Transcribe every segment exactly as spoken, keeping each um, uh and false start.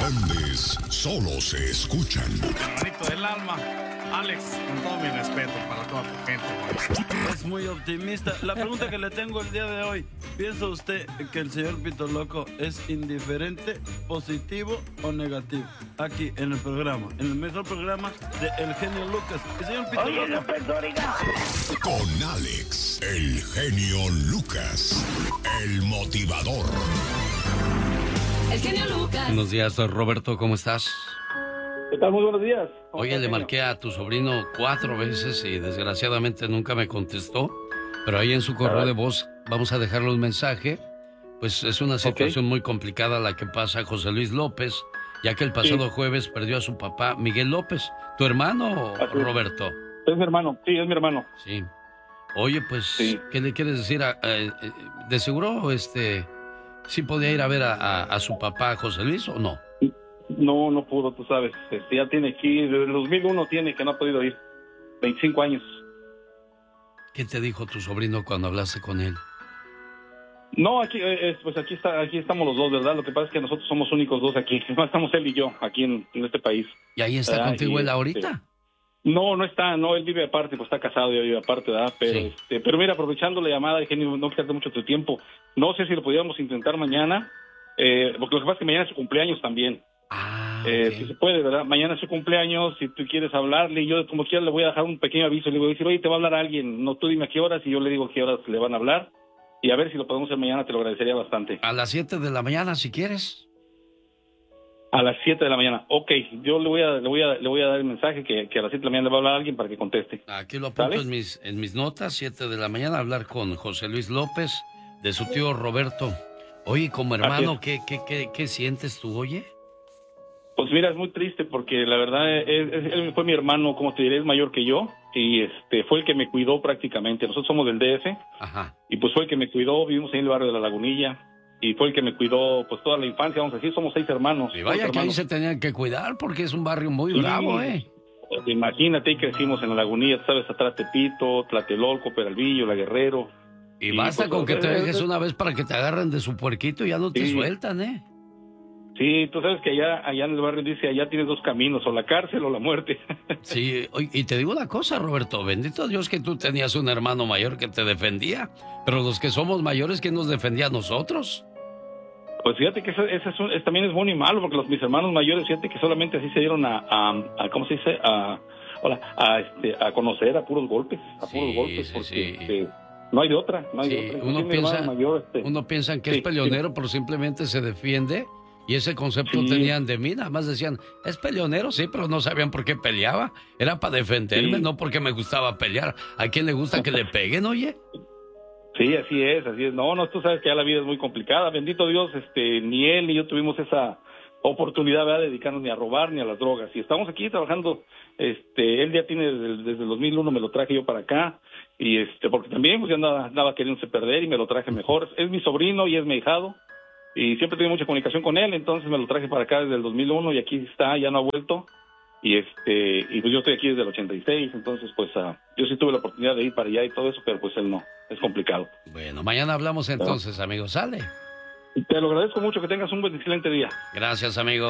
grandes solo se escuchan. Hermanito del alma, Alex, con todo mi respeto para toda tu gente. Es muy optimista. La pregunta que le tengo el día de hoy, ¿piensa usted que el señor Pito Loco es indiferente, positivo o negativo? Aquí en el programa, en el mejor programa de El Genio Lucas. El señor Pito Oye, Loco. Con Alex, el genio Lucas, el motivador. El genio Lucas. Buenos días, soy Roberto, ¿cómo estás? ¿Qué tal? Muy buenos días. Oye, le marqué a tu sobrino cuatro veces y desgraciadamente nunca me contestó, pero ahí en su correo de voz vamos a dejarle un mensaje. Pues es una situación okay. muy complicada la que pasa a José Luis López, ya que el pasado sí. jueves perdió a su papá Miguel López. ¿Tu hermano, Así Roberto? Es. es mi hermano, sí, es mi hermano. Sí. Oye, pues, sí. ¿qué le quieres decir? A, a, a, ¿De seguro, este, sí podía ir a ver a, a, a su papá José Luis o no? No, no pudo, tú sabes. Este, ya tiene aquí, desde el dos mil uno tiene que no ha podido ir. veinticinco años. ¿Qué te dijo tu sobrino cuando hablaste con él? No, aquí, eh, pues aquí está, aquí estamos los dos, ¿verdad? Lo que pasa es que nosotros somos únicos dos aquí. No estamos él y yo aquí en, en este país. ¿Y ahí está ¿verdad? contigo y, él ahorita? Este, no, no está, no, él vive aparte, pues está casado y vive aparte, ¿verdad? Pero, sí. este, pero mira, aprovechando la llamada, dije, no quitarte mucho tu tiempo. No sé si lo pudiéramos intentar mañana, eh, porque lo que pasa es que mañana es su cumpleaños también. Ah, eh, okay. Si se puede, ¿verdad? Mañana es su cumpleaños, si tú quieres hablarle, yo como quiera le voy a dejar un pequeño aviso, le voy a decir, oye, te va a hablar alguien, no tú dime a qué horas, y yo le digo a qué horas le van a hablar, y a ver si lo podemos hacer mañana, te lo agradecería bastante. A las siete de la mañana, si quieres. A las siete de la mañana, ok, yo le voy a, le voy a, le voy a dar el mensaje que, que a las siete de la mañana le va a hablar a alguien para que conteste. Aquí lo apunto en mis, en mis notas, siete de la mañana, hablar con José Luis López, de su tío Roberto. Oye, como hermano, ¿qué, qué, qué, qué sientes tú, oye? Pues mira, es muy triste porque la verdad, él, él fue mi hermano, como te diré, es mayor que yo, y este fue el que me cuidó prácticamente. Nosotros somos del D F, Ajá. y pues fue el que me cuidó, vivimos ahí en el barrio de La Lagunilla, y fue el que me cuidó pues toda la infancia, vamos a decir, somos seis hermanos. Y vaya que hermanos. ahí se tenían que cuidar porque es un barrio muy sí, bravo, ¿eh? Pues, imagínate, ahí crecimos en La Lagunilla, sabes, atrás Tepito, Tlatelolco, Peralvillo, La Guerrero. Y, y basta pues, con que te dejes una vez para que te agarren de su puerquito y ya no te sí. sueltan, ¿eh? Sí, tú sabes que allá, allá en el barrio dice, allá tienes dos caminos, o la cárcel o la muerte. Sí, y te digo una cosa, Roberto, bendito Dios que tú tenías un hermano mayor que te defendía, pero los que somos mayores, ¿quién nos defendía a nosotros? Pues fíjate que eso, eso es, es, también es bueno y malo, porque los mis hermanos mayores, fíjate que solamente así se dieron a, a, a ¿cómo se dice? A, hola, a, este, a conocer a puros golpes, a puros sí, golpes, sí, porque sí. Este, no hay de otra, no hay sí, de otra. Uno piensa, mayor, este, uno piensa que sí, es peleonero, sí. pero simplemente se defiende. Y ese concepto sí. tenían de mí, nada más decían, es peleonero, sí, pero no sabían por qué peleaba. Era para defenderme, sí. no porque me gustaba pelear. ¿A quién le gusta que le peguen, oye? Sí, así es, así es. No, no, tú sabes que ya la vida es muy complicada. Bendito Dios, este, ni él ni yo tuvimos esa oportunidad, ¿verdad?, de dedicarnos ni a robar ni a las drogas. Y estamos aquí trabajando, este, él ya tiene desde, desde el dos mil uno, me lo traje yo para acá. Y este, porque también pues ya andaba, andaba queriéndose perder y me lo traje mejor. Es mi sobrino y es mi ahijado. Y siempre tengo mucha comunicación con él, entonces me lo traje para acá desde el dos mil uno y aquí está, ya no ha vuelto. Y este y pues yo estoy aquí desde el ochenta y seis, entonces pues uh, yo sí tuve la oportunidad de ir para allá y todo eso, pero pues él no, es complicado. Bueno, mañana hablamos entonces, amigo, ¿sale? Te lo agradezco mucho, que tengas un buen, excelente día. Gracias, amigo.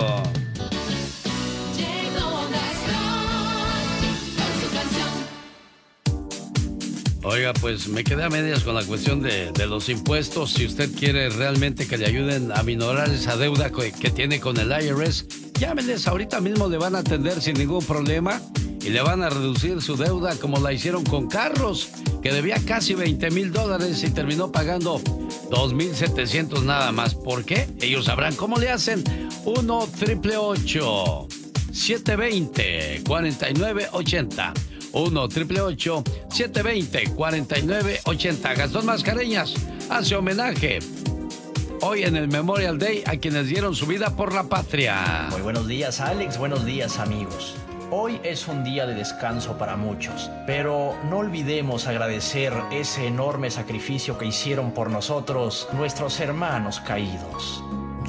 Oiga, pues me quedé a medias con la cuestión de, de los impuestos. Si usted quiere realmente que le ayuden a minorar esa deuda que, que tiene con el I R S, llámenles, ahorita mismo le van a atender sin ningún problema y le van a reducir su deuda como la hicieron con Carlos, que debía casi veinte mil dólares y terminó pagando dos mil setecientos nada más. ¿Por qué? Ellos sabrán cómo le hacen. uno, triple ocho, siete dos cero, cuatro nueve ocho cero. uno, triple ocho, siete dos cero, cuatro nueve ocho cero. Gastón Mascareñas hace homenaje hoy en el Memorial Day a quienes dieron su vida por la patria. Muy buenos días, Alex. Buenos días, amigos. Hoy es un día de descanso para muchos, pero no olvidemos agradecer ese enorme sacrificio que hicieron por nosotros nuestros hermanos caídos.